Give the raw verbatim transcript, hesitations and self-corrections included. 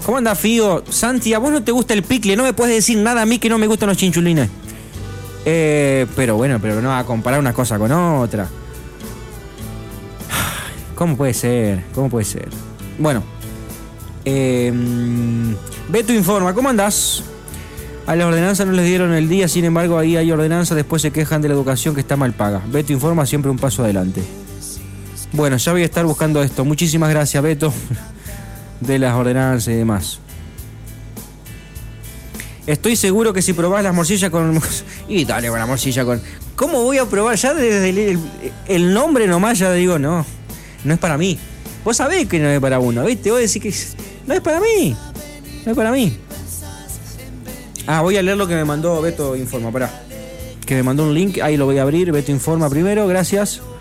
¿Cómo anda, Fío? Santi, a vos no te gusta el picle, no me puedes decir nada a mí que no me gustan los chinchulines. Eh, pero bueno, pero no va a comparar una cosa con otra. ¿Cómo puede ser? ¿Cómo puede ser? Bueno. Eh, Beto informa, ¿cómo andás? A las ordenanzas no les dieron el día, sin embargo ahí hay ordenanzas, después se quejan de la educación que está mal paga. Beto informa, siempre un paso adelante. Bueno, ya voy a estar buscando esto. Muchísimas gracias, Beto, de las ordenanzas y demás. Estoy seguro que si probás las morcillas con... Y dale con la morcilla con... ¿Cómo voy a probar? Ya desde el, el, el nombre nomás ya digo, no, no es para mí. Vos sabés que no es para uno, ¿viste? Vos decís que no es para mí, no es para mí. Ah, voy a leer lo que me mandó Beto Informa, pará. Que me mandó un link, ahí lo voy a abrir. Beto Informa primero, gracias.